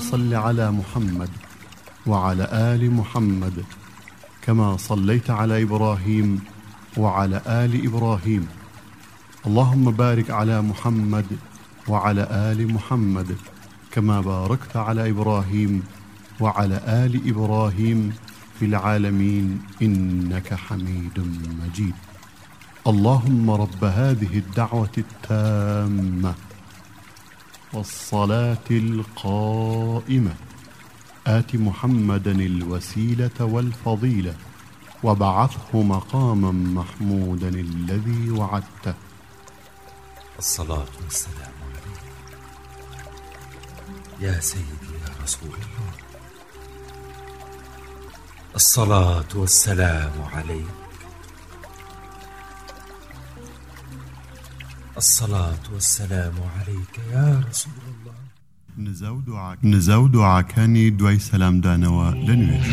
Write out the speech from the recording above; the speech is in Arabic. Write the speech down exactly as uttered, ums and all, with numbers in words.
صل على محمد وعلى آل محمد كما صليت على إبراهيم وعلى آل إبراهيم. اللهم بارك على محمد وعلى آل محمد كما باركت على إبراهيم وعلى آل إبراهيم في العالمين إنك حميد مجيد. اللهم رب هذه الدعوة التامة والصلاة القائمة آت محمدا الوسيلة والفضيلة وابعثه مقاما محمودا الذي وعدته. الصلاة والسلام عليك يا سيدي يا رسول الله. الصلاة والسلام عليك. الصلاة والسلام عليك يا رسول الله. نزود عكاني دوي سلام دانوا لنويش.